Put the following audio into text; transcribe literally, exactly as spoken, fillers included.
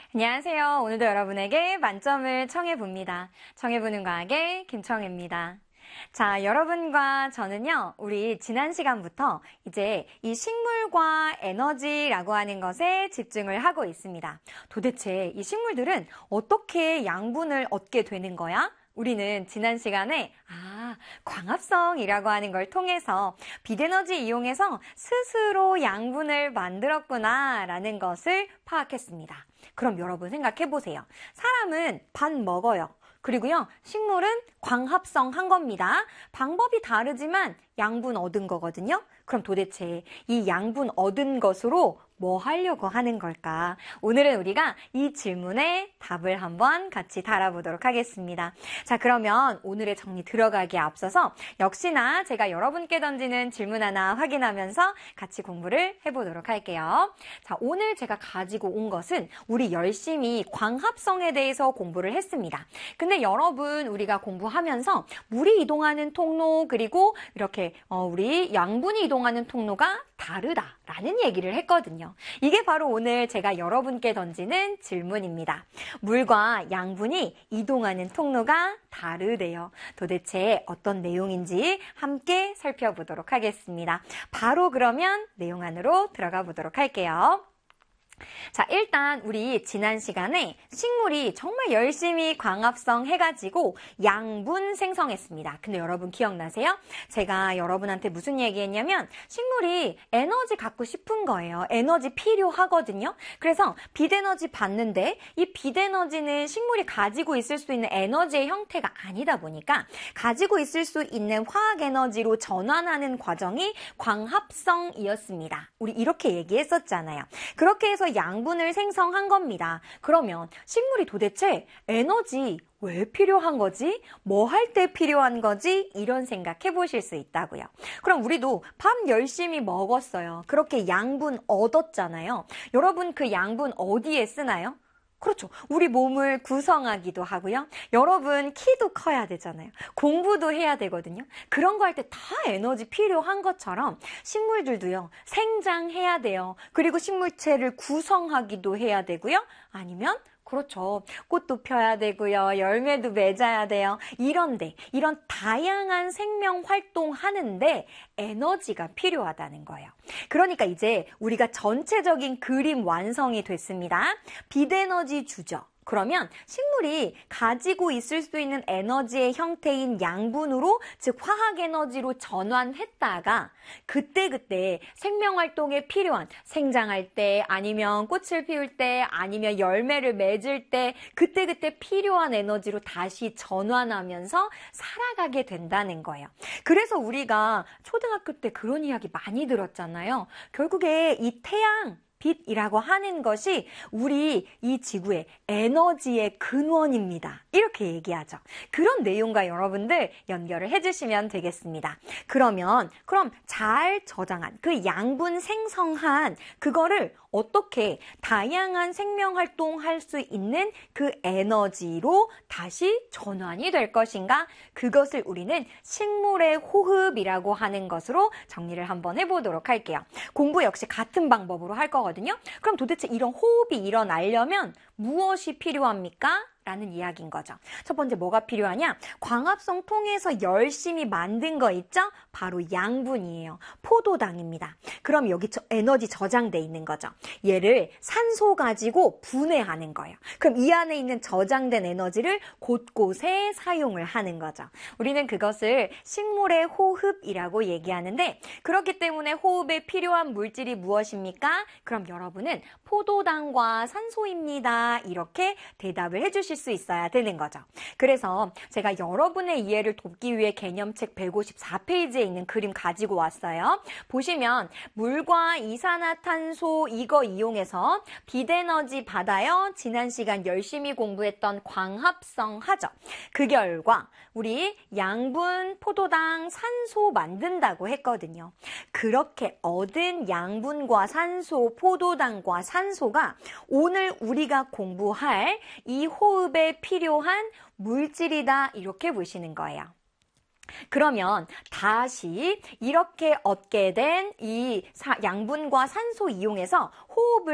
안녕하세요. 오늘도 여러분에게 만점을 청해봅니다. 청해보는 과학의 김청혜입니다. 자, 여러분과 저는요, 우리 지난 시간부터 이제 이 식물과 에너지라고 하는 것에 집중을 하고 있습니다. 도대체 이 식물들은 어떻게 양분을 얻게 되는 거야? 우리는 지난 시간에 아, 광합성이라고 하는 걸 통해서 빛에너지 이용해서 스스로 양분을 만들었구나 라는 것을 파악했습니다. 그럼 여러분 생각해 보세요. 사람은 밥 먹어요. 그리고요, 식물은 광합성 한 겁니다. 방법이 다르지만 양분 얻은 거거든요. 그럼 도대체 이 양분 얻은 것으로 뭐 하려고 하는 걸까? 오늘은 우리가 이 질문에 답을 한번 같이 달아보도록 하겠습니다. 자, 그러면 오늘의 정리 들어가기에 앞서서 역시나 제가 여러분께 던지는 질문 하나 확인하면서 같이 공부를 해보도록 할게요. 자, 오늘 제가 가지고 온 것은 우리 열심히 광합성에 대해서 공부를 했습니다. 근데 여러분, 우리가 공부하면서 물이 이동하는 통로 그리고 이렇게 어, 우리 양분이 이동하는 통로가 다르다라는 얘기를 했거든요. 이게 바로 오늘 제가 여러분께 던지는 질문입니다. 물과 양분이 이동하는 통로가 다르대요. 도대체 어떤 내용인지 함께 살펴보도록 하겠습니다. 바로 그러면 내용 안으로 들어가 보도록 할게요. 자, 일단 우리 지난 시간에 식물이 정말 열심히 광합성 해가지고 양분 생성했습니다. 근데 여러분 기억나세요? 제가 여러분한테 무슨 얘기했냐면 식물이 에너지 갖고 싶은 거예요. 에너지 필요하거든요. 그래서 빛에너지 받는데 이 빛에너지는 식물이 가지고 있을 수 있는 에너지의 형태가 아니다 보니까 가지고 있을 수 있는 화학에너지로 전환하는 과정이 광합성이었습니다. 우리 이렇게 얘기했었잖아요. 그렇게 해서 양분을 생성한 겁니다. 그러면 식물이 도대체 에너지 왜 필요한 거지? 뭐 할 때 필요한 거지? 이런 생각 해보실 수 있다고요. 그럼 우리도 밥 열심히 먹었어요. 그렇게 양분 얻었잖아요. 여러분 그 양분 어디에 쓰나요? 그렇죠. 우리 몸을 구성하기도 하고요. 여러분 키도 커야 되잖아요. 공부도 해야 되거든요. 그런 거 할 때 다 에너지 필요한 것처럼 식물들도요. 생장해야 돼요. 그리고 식물체를 구성하기도 해야 되고요. 아니면 그렇죠. 꽃도 펴야 되고요. 열매도 맺어야 돼요. 이런데 이런 다양한 생명 활동하는데 에너지가 필요하다는 거예요. 그러니까 이제 우리가 전체적인 그림 완성이 됐습니다. 빛에너지 주죠. 그러면 식물이 가지고 있을 수 있는 에너지의 형태인 양분으로, 즉 화학에너지로 전환했다가 그때그때 생명활동에 필요한 생장할 때 아니면 꽃을 피울 때 아니면 열매를 맺을 때 그때그때 필요한 에너지로 다시 전환하면서 살아가게 된다는 거예요. 그래서 우리가 초등학교 때 그런 이야기 많이 들었잖아요. 결국에 이 태양, 빛이라고 하는 것이 우리 이 지구의 에너지의 근원입니다. 이렇게 얘기하죠. 그런 내용과 여러분들 연결을 해주시면 되겠습니다. 그러면 그럼 잘 저장한 그 양분 생성한 그거를 어떻게 다양한 생명활동할 수 있는 그 에너지로 다시 전환이 될 것인가? 그것을 우리는 식물의 호흡이라고 하는 것으로 정리를 한번 해보도록 할게요. 공부 역시 같은 방법으로 할 거거든요. 그럼 도대체 이런 호흡이 일어나려면 무엇이 필요합니까? 라는 이야기인 거죠. 첫 번째 뭐가 필요하냐? 광합성 통해서 열심히 만든 거 있죠? 바로 양분이에요. 포도당입니다. 그럼 여기 에너지 저장돼 있는 거죠. 얘를 산소 가지고 분해하는 거예요. 그럼 이 안에 있는 저장된 에너지를 곳곳에 사용을 하는 거죠. 우리는 그것을 식물의 호흡이라고 얘기하는데 그렇기 때문에 호흡에 필요한 물질이 무엇입니까? 그럼 여러분은 포도당과 산소입니다. 이렇게 대답을 해주실 수 있어야 되는 거죠. 그래서 제가 여러분의 이해를 돕기 위해 개념책 백오십사 페이지에 있는 그림 가지고 왔어요. 보시면 물과 이산화탄소 이거 이용해서 빛에너지 받아요. 지난 시간 열심히 공부했던 광합성 하죠. 그 결과 우리 양분, 포도당, 산소 만든다고 했거든요. 그렇게 얻은 양분과 산소, 포도당과 산소가 오늘 우리가 공부할 이 호흡에 필요한 물질이다 이렇게 보시는 거예요. 그러면 다시 이렇게 얻게 된 이 양분과 산소 이용해서 호흡을